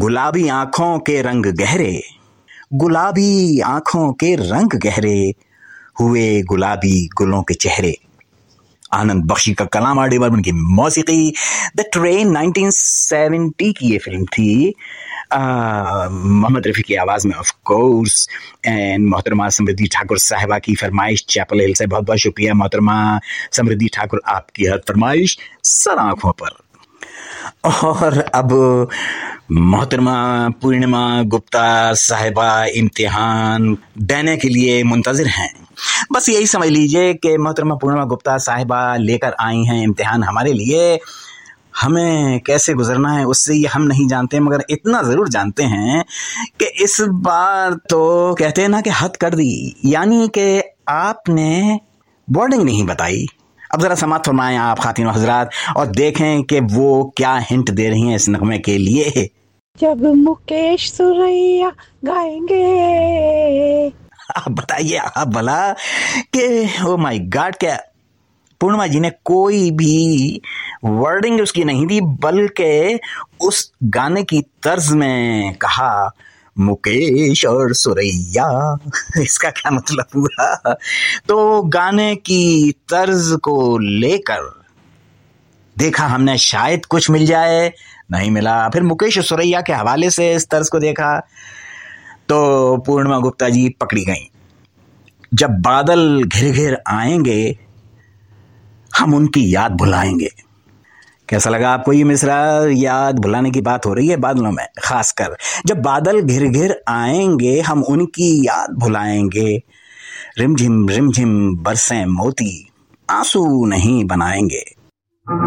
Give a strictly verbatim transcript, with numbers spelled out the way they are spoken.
गुलाबी आंखों के रंग गहरे, गुलाबी आंखों के रंग गहरे, हुए गुलाबी गुलों के चेहरे। आनंद बख्शी का कलाम, आर डी बर्मन की मौसीकी। द ट्रेन नाइनटीन सेवेंटी की ये फिल्म थी, मोहम्मद रफ़ी की आवाज़ में ऑफ कोर्स। एंड मोहतरमा समृद्धि ठाकुर साहिबा की फरमाइश चैपल हिल से। बहुत बहुत शुक्रिया मोहतरमा समृद्धि ठाकुर, आपकी हर फरमाइश सर आँखों पर। और अब मोहतरमा पूर्णिमा गुप्ता साहिबा इम्तिहान देने के लिए मुंतज़िर हैं। बस यही समझ लीजिए कि मोहतरमा पूर्णिमा गुप्ता साहिबा लेकर आई हैं इम्तिहान हमारे लिए। हमें कैसे गुजरना है उससे ये हम नहीं जानते, मगर इतना ज़रूर जानते हैं कि इस बार तो कहते हैं ना कि हद कर दी, यानी कि आपने बोर्डिंग नहीं बताई। अब ज़रा समात फरमाएं आप खातिन हज़रात और देखें कि वो क्या हिंट दे रही हैं इस नगमे के लिए। जब मुकेश सुरैया गाएंगे। आप बताइए आप भला कि ओ माय गॉड, क्या पूर्णिमा जी ने कोई भी वर्डिंग उसकी नहीं दी, बल्कि उस गाने की तर्ज में कहा मुकेश और सुरैया। इसका क्या मतलब हुआ? तो गाने की तर्ज को लेकर देखा हमने शायद कुछ मिल जाए, नहीं मिला। फिर मुकेश और सुरैया के हवाले से इस तर्ज को देखा तो पूर्णिमा गुप्ता जी पकड़ी गई। जब बादल घिर घिर आएंगे हम उनकी याद भुलाएंगे। कैसा लगा आपको ये मिसरा? याद भुलाने की बात हो रही है बादलों में खासकर। जब बादल घिर घिर आएंगे हम उनकी याद भुलाएंगे, रिमझिम रिमझिम बरसें मोती आंसू नहीं बनाएंगे।